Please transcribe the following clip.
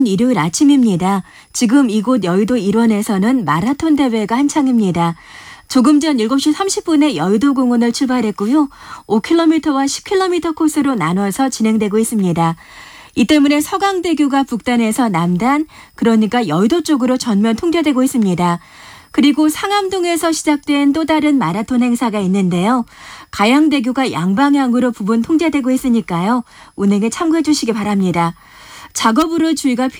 일요일 아침입니다. 지금 이곳 여의도 일원에서는 마라톤 대회가 한창입니다. 조금 전 7시 30분에 여의도 공원을 출발했고요. 5km와 10km 코스로 나눠서 진행되고 있습니다. 이 때문에 서강대교가 북단에서 남단, 그러니까 여의도 쪽으로 전면 통제되고 있습니다. 그리고 상암동에서 시작된 또 다른 마라톤 행사가 있는데요. 가양대교가 양방향으로 부분 통제되고 있으니까요. 운행에 참고해 주시기 바랍니다. 작업으로 주의가 필요합니다.